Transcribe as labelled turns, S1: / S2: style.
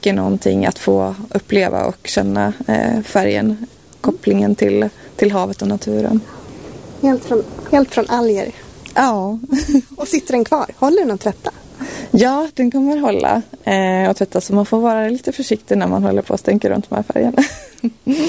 S1: mycket någonting att få uppleva och känna färgen, kopplingen till havet och naturen.
S2: Helt från alger?
S1: Ja.
S2: Och sitter den kvar? Håller den att tvätta?
S1: Ja, den kommer hålla och tvätta, så man får vara lite försiktig när man håller på att stänka runt de här färgerna.